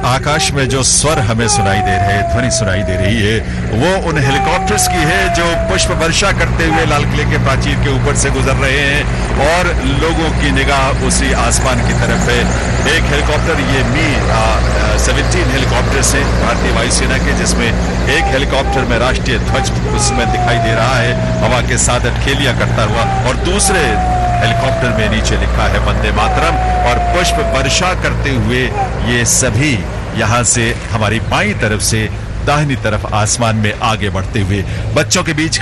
आकाश में जो स्वर हमें सुनाई दे रहे हैं, ध्वनि सुनाई दे रही है, वो उन हेलीकॉप्टर्स की है जो पुष्प वर्षा करते हुए लाल किले के प्राचीर के ऊपर से गुजर रहे हैं और लोगों की निगाह उसी आसमान की तरफ है। एक हेलीकॉप्टर, ये मी-17 हेलीकॉप्टर्स हैं भारतीय वायुसेना के, जिसमें एक हेलीकॉप्टर में राष्ट्रीय ध्वज उसमें दिखाई दे रहा है हवा के साथ अटखेलियां करता हुआ, और दूसरे हेलीकॉप्टर में नीचे लिखा है वंदे मातरम, और पुष्प वर्षा करते हुए ये सभी यहां से हमारी बाईं तरफ से दाहिनी तरफ आसमान में आगे बढ़ते हुए बच्चों के बीच